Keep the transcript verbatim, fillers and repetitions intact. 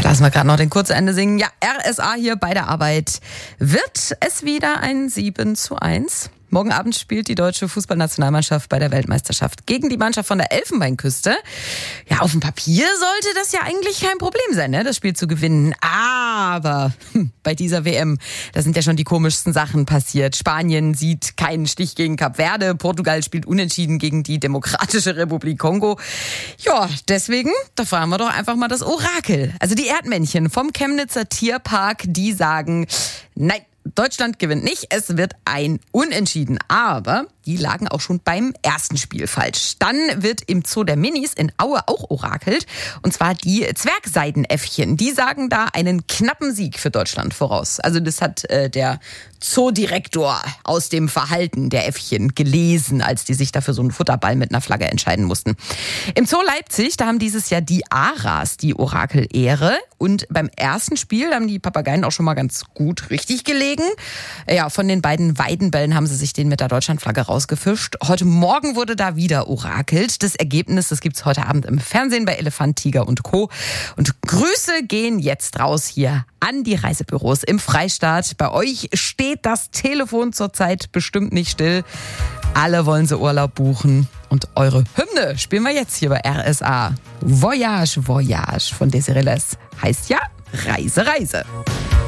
Lassen wir gerade noch den Kurzende singen. Ja, R S A hier bei der Arbeit. Wird es wieder ein sieben zu eins? Morgen Abend spielt die deutsche Fußballnationalmannschaft bei der Weltmeisterschaft gegen die Mannschaft von der Elfenbeinküste. Ja, auf dem Papier sollte das ja eigentlich kein Problem sein, ne, das Spiel zu gewinnen. Aber hm, bei dieser W M, da sind ja schon die komischsten Sachen passiert. Spanien sieht keinen Stich gegen Kap Verde. Portugal spielt unentschieden gegen die Demokratische Republik Kongo. Ja, deswegen, da fragen wir doch einfach mal das Orakel. Also die Erdmännchen vom Chemnitzer Tierpark, die sagen, nein, Deutschland gewinnt nicht, es wird ein Unentschieden. Aber die lagen auch schon beim ersten Spiel falsch. Dann wird im Zoo der Minis in Aue auch orakelt. Und zwar die Zwergseidenäffchen. Die sagen da einen knappen Sieg für Deutschland voraus. Also das hat äh, der Zoodirektor aus dem Verhalten der Äffchen gelesen, als die sich dafür so einen Futterball mit einer Flagge entscheiden mussten. Im Zoo Leipzig, da haben dieses Jahr die Aras die Orakelehre. Und beim ersten Spiel haben die Papageien auch schon mal ganz gut richtig gelegen. Ja, von den beiden Weidenbällen haben sie sich den mit der Deutschlandflagge rausgefischt. Heute Morgen wurde da wieder orakelt. Das Ergebnis, das gibt's heute Abend im Fernsehen bei Elefant, Tiger und Co. Und Grüße gehen jetzt raus hier an die Reisebüros im Freistaat. Bei euch steht das Telefon zurzeit bestimmt nicht still. Alle wollen sie Urlaub buchen. Und eure Hymne spielen wir jetzt hier bei R S A. Voyage, Voyage von Desiree Les heißt ja Reise, Reise.